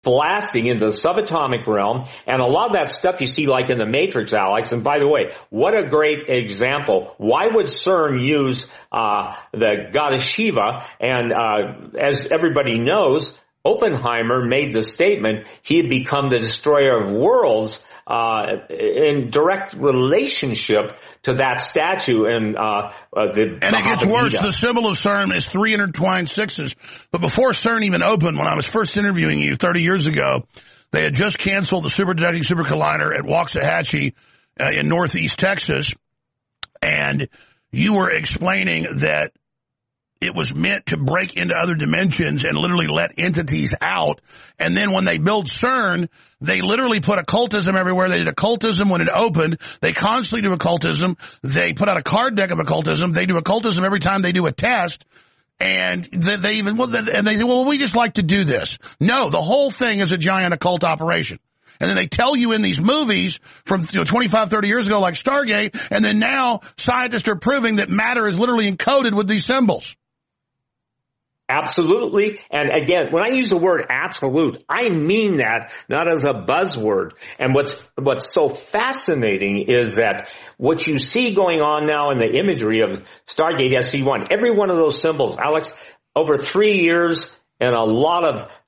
blasting into the subatomic realm, and a lot of that stuff you see like in the Matrix, Alex. And by the way, what a great example. Why would CERN use the goddess Shiva? And as everybody knows, Oppenheimer made the statement he had become the destroyer of worlds in direct relationship to that statue and the And it gets worse. The symbol of CERN is 3 intertwined sixes. But before CERN even opened, when I was first interviewing you 30 years ago, they had just canceled the superconducting super collider at Waxahachie in northeast Texas. And you were explaining that it was meant to break into other dimensions and literally let entities out. And then when they build CERN, they literally put occultism everywhere. They did occultism when it opened. They constantly do occultism. They put out a card deck of occultism. They do occultism every time they do a test. And they even, and they say, well, we just like to do this. No, the whole thing is a giant occult operation. And then they tell you in these movies from 25, 30 years ago, like Stargate, and then now scientists are proving that matter is literally encoded with these symbols. Absolutely. And again, when I use the word absolute, I mean that not as a buzzword. And what's so fascinating is that what you see going on now in the imagery of Stargate SG-1, every one of those symbols, Alex, over 3 years and a lot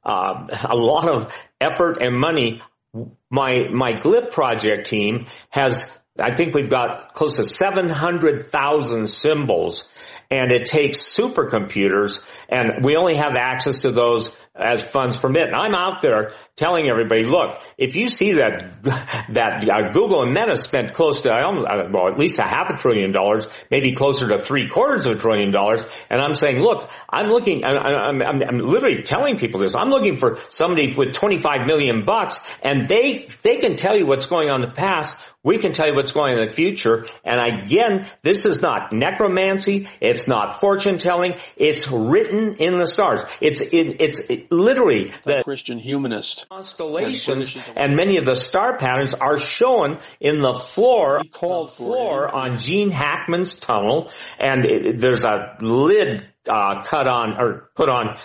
of effort and money, my Glyph project team has, I think we've got close to 700,000 symbols. And it takes supercomputers, and we only have access to those as funds permit. And I'm out there telling everybody, look, if you see that Google and Meta spent close to, well, at least $500 billion, maybe closer to $750 billion, and I'm saying, look, I'm literally telling people this. I'm looking for somebody with $25 million, and they can tell you what's going on in the past. We can tell you what's going on in the future. And again, this is not necromancy. It's not fortune telling. It's written in the stars. It's literally the Christian humanist constellations, and many of the star patterns are shown in the floor on Gene Hackman's tunnel. And there's a lid put on.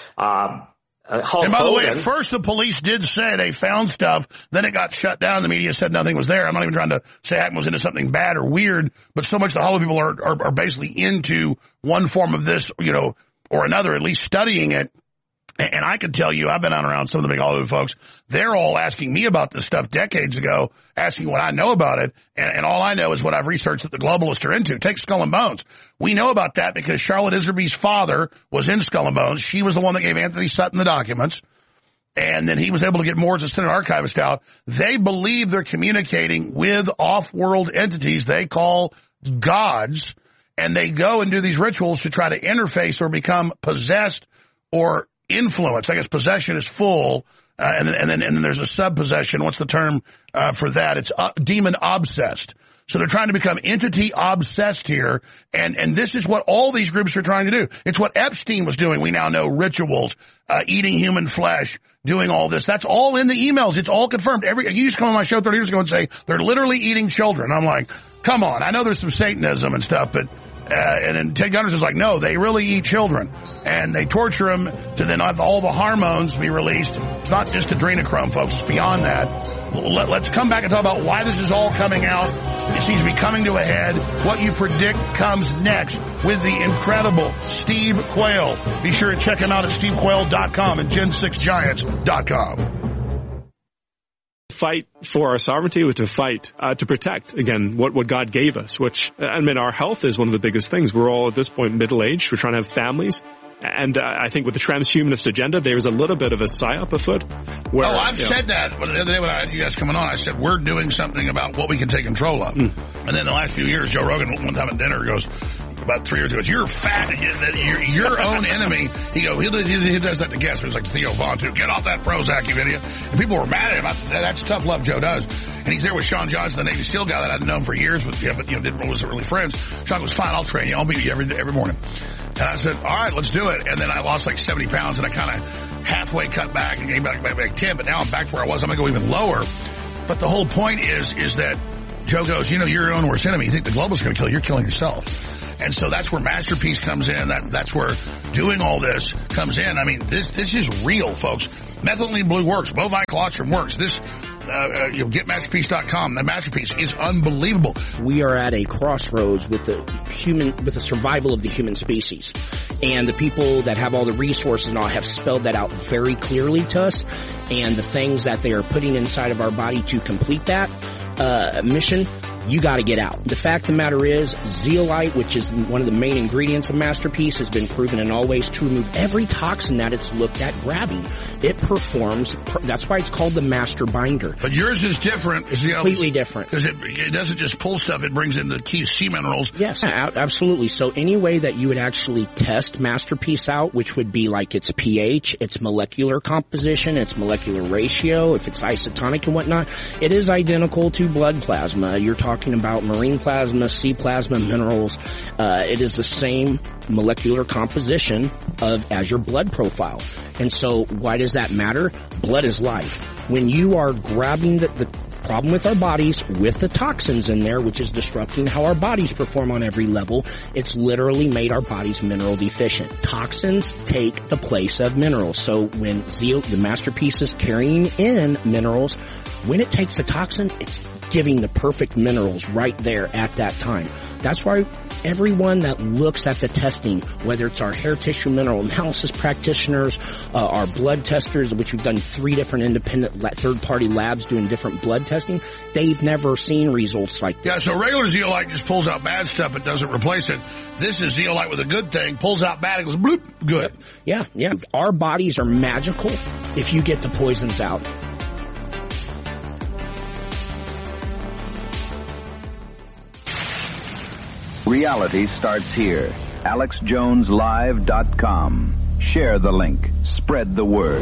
And by the way, at first the police did say they found stuff. Then it got shut down. The media said nothing was there. I'm not even trying to say Hackman was into something bad or weird, but so much the Hollywood people are basically into one form of this, or another, at least studying it. And I can tell you, I've been on around some of the big Hollywood folks. They're all asking me about this stuff decades ago, asking what I know about it. And all I know is what I've researched that the globalists are into. Take Skull and Bones. We know about that because Charlotte Iserbyt's father was in Skull and Bones. She was the one that gave Anthony Sutton the documents. And then he was able to get more as a Senate archivist out. They believe they're communicating with off-world entities they call gods. And they go and do these rituals to try to interface or become possessed or influence. I guess possession is full, and then there's a sub-possession. What's the term for that? It's demon obsessed. So they're trying to become entity obsessed here, and this is what all these groups are trying to do. It's what Epstein was doing. We now know rituals, eating human flesh, doing all this. That's all in the emails. It's all confirmed. You used to come on my show 30 years ago and say they're literally eating children. I'm like, come on. I know there's some Satanism and stuff, but and then Ted Gunners is like, no, they really eat children. And they torture them to then have all the hormones be released. It's not just adrenochrome, folks. It's beyond that. Let's come back and talk about why this is all coming out. It seems to be coming to a head. What you predict comes next with the incredible Steve Quayle. Be sure to check him out at stevequayle.com and gen6giants.com. Fight for our sovereignty, was to fight to protect, again, what God gave us, which, I mean, our health is one of the biggest things. We're all at this point middle-aged. We're trying to have families. And I think with the transhumanist agenda, there's a little bit of a psyop afoot. Where, I've said that. The other day when I had you guys coming on, I said, we're doing something about what we can take control of. And then the last few years, Joe Rogan, one time at dinner, goes, about 3 years ago, you're fat, you're your own enemy. He does that to guests. It was like Theo Vaughn, too. Get off that Prozac, you idiot. And people were mad at him. That's tough love Joe does. And he's there with Sean Johnson, the Navy SEAL guy that I'd known for years, but wasn't really friends. Sean goes, fine, I'll train you. I'll meet you every morning. And I said, all right, let's do it. And then I lost like 70 pounds, and I kind of halfway cut back and came back 10, but now I'm back where I was. I'm going to go even lower. But the whole point is that Joe goes, you're your own worst enemy. You think the globalists are going to kill you. You're killing yourself. And so that's where Masterpiece comes in. That's where doing all this comes in. I mean, this is real, folks. Methylene blue works. Bovine colostrum works. This, get Masterpiece.com. The Masterpiece is unbelievable. We are at a crossroads with the survival of the human species. And the people that have all the resources and all have spelled that out very clearly to us. And the things that they are putting inside of our body to complete that mission, you got to get out. The fact of the matter is, zeolite, which is one of the main ingredients of Masterpiece, has been proven in all ways to remove every toxin that it's looked at grabbing. It performs, that's why it's called the master binder. But yours is different. It's completely different. Because it doesn't just pull stuff, it brings in the key sea minerals. Yes, absolutely. So any way that you would actually test Masterpiece out, which would be like its pH, its molecular composition, its molecular ratio, if it's isotonic and whatnot, it is identical to blood plasma. You're talking about marine plasma, sea plasma, minerals. It is the same molecular composition as your blood profile. And so why does that matter? Blood is life. When you are grabbing the problem with our bodies, with the toxins in there, which is disrupting how our bodies perform on every level, it's literally made our bodies mineral deficient. Toxins take the place of minerals. So when the Masterpiece is carrying in minerals, when it takes a toxin, it's giving the perfect minerals right there at that time. That's why everyone that looks at the testing, whether it's our hair tissue mineral analysis practitioners, our blood testers, which we've done 3 different independent third-party labs doing different blood testing, they've never seen results like that. Yeah, so regular zeolite just pulls out bad stuff. It doesn't replace it. This is zeolite with a good thing. Pulls out bad. It goes bloop. Good. Yeah. Our bodies are magical if you get the poisons out. Reality starts here. AlexJonesLive.com. Share the link. Spread the word.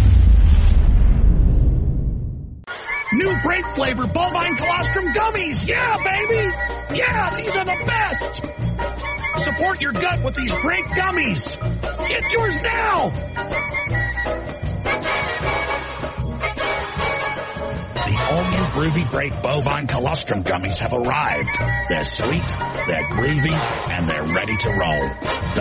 New grape flavor bovine colostrum gummies. Yeah, baby. Yeah, these are the best. Support your gut with these great gummies. Get yours now. The all-new Groovy Grape Bovine Colostrum Gummies have arrived. They're sweet, they're groovy, and they're ready to roll.